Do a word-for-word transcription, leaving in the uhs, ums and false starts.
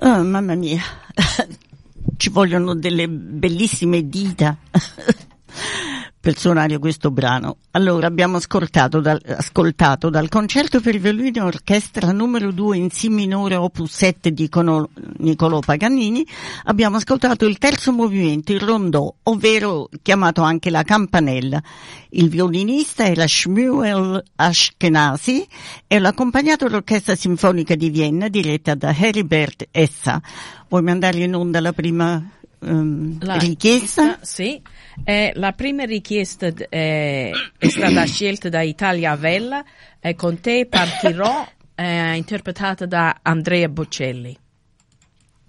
Oh, mamma mia, ci vogliono delle bellissime dita per suonare questo brano. Allora, abbiamo ascoltato dal, ascoltato dal concerto per violino e orchestra numero due in Si minore opus sette di Niccolò Paganini. Abbiamo ascoltato il terzo movimento, il rondò, ovvero chiamato anche la campanella. Il violinista era Shmuel Ashkenazi e l'ha accompagnato l'Orchestra Sinfonica di Vienna diretta da Heribert Essa. Vuoi mandare in onda la prima um, la richiesta? Sì. Eh, la prima richiesta eh, è stata scelta da Italia Vella e Con te partirò, eh, interpretata da Andrea Bocelli.